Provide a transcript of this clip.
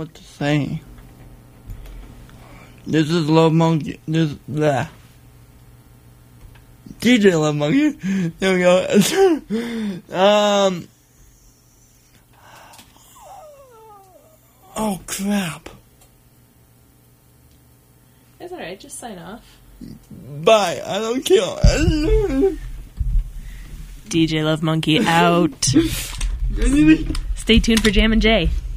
what to say. This is Love Monkey. This blah. DJ Love Monkey. There we go. Oh crap. It's alright, just sign off. Bye. I don't care. DJ Love Monkey out. Stay tuned for Jam and Jay.